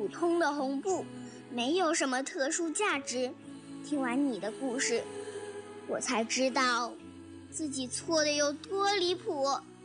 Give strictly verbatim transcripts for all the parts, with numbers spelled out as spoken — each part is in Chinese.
通的红布，没有什么特殊价值。听完你的故事，我才知道自己错的有多离谱。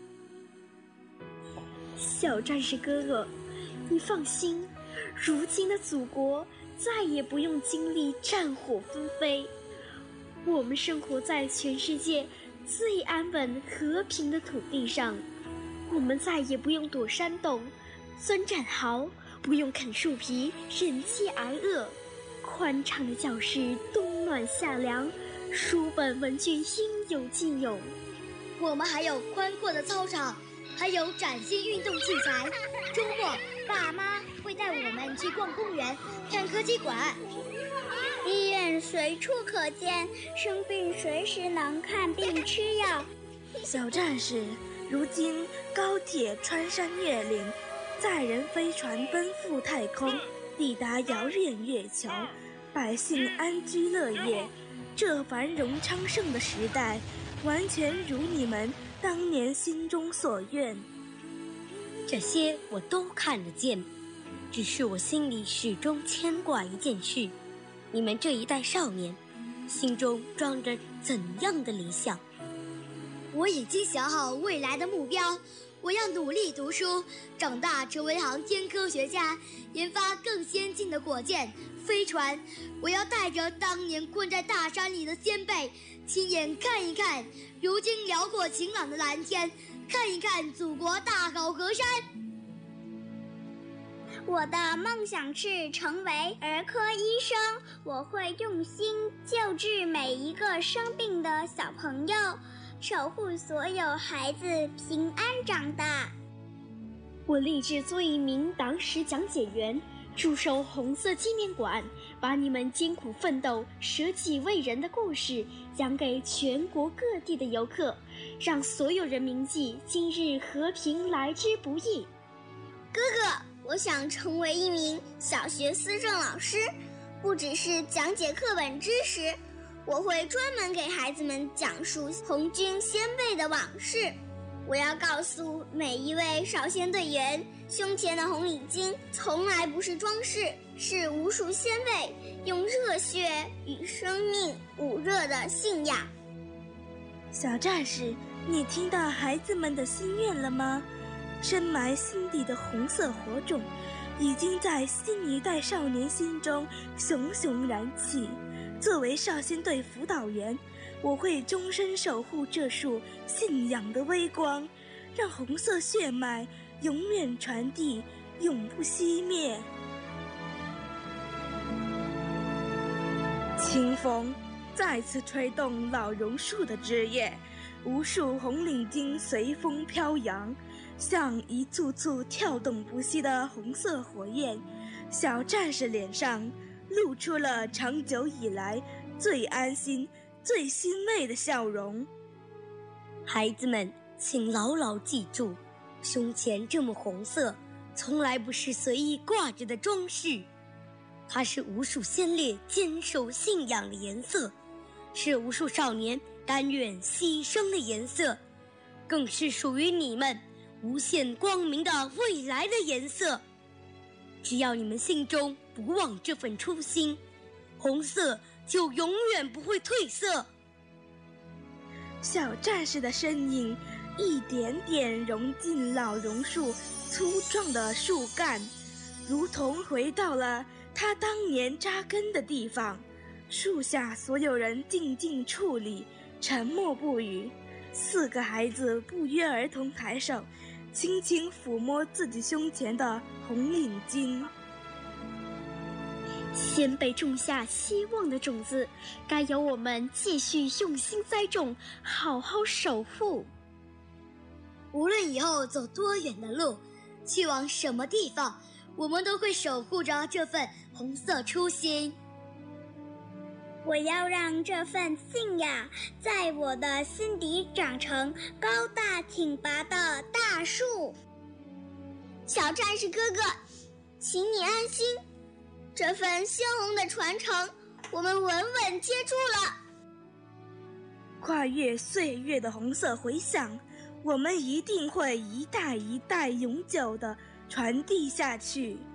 小战士哥哥，你放心，如今的祖国再也不用经历战火纷飞，我们生活在全世界最安稳和平的土地上，我们再也不用躲山洞、钻战壕，不用啃树皮忍饥挨饿。宽敞的教室冬暖夏凉，书本文具应有尽有。 我们还有宽阔的操场，还有崭新运动器材。周末爸妈会带我们去逛公园、看科技馆。 医院随处可见，生病随时能看病吃药。 小战士，如今高铁穿山越岭，载人飞船奔赴太空，抵达遥远月球，百姓安居乐业。这繁荣昌盛的时代，完全如你们当年心中所愿。 这些我都看得见，只是我心里始终牵挂一件事：你们这一代少年，心中装着怎样的理想？ 我已经想好未来的目标，我要努力读书，长大成为航天科学家，研发更先进的火箭、飞船。我要带着当年困在大山里的先辈，亲眼看一看如今辽阔晴朗的蓝天，看一看祖国大好河山。 我的梦想是成为儿科医生，我会用心救治每一个生病的小朋友，守护所有孩子平安长大。 我立志做一名党史讲解员，驻守红色纪念馆，把你们艰苦奋斗、舍己为人的故事讲给全国各地的游客，让所有人铭记今日和平来之不易。 哥哥，我想成为一名小学思政老师，不只是讲解课本知识，我会专门给孩子们讲述红军先辈的往事。我要告诉每一位少先队员，胸前的红领巾从来不是装饰，是无数先辈用热血与生命捂热的信仰。 小战士，你听到孩子们的心愿了吗？深埋心底的红色火种已经在新一代少年心中熊熊燃起。作为少先队辅导员，我会终身守护这束信仰的微光，让红色血脉永远传递，永不熄灭。清风再次吹动老榕树的枝叶，无数红领巾随风飘扬，像一簇簇跳动不息的红色火焰。小战士脸上露出了长久以来最安心、最欣慰的笑容。 孩子们，请牢牢记住，胸前这抹红色从来不是随意挂着的装饰，它是无数先烈坚守信仰的颜色，是无数少年甘愿牺牲的颜色，更是属于你们无限光明的未来的颜色。只要你们心中不忘这份初心，红色就永远不会褪色。 小战士的身影一点点融进老榕树粗壮的树干，如同回到了他当年扎根的地方。树下所有人静静矗立，沉默不语。四个孩子不约而同抬手，轻轻抚摸自己胸前的红领巾。 先辈种下希望的种子，该由我们继续用心栽种，好好守护。 无论以后走多远的路，去往什么地方，我们都会守护着这份红色初心。 我要让这份信仰在我的心底长成高大挺拔的大树。小战士哥哥，请你安心，这份鲜红的传承，我们稳稳接住了。 跨越岁月的红色回响，我们一定会一代一代永久地传递下去。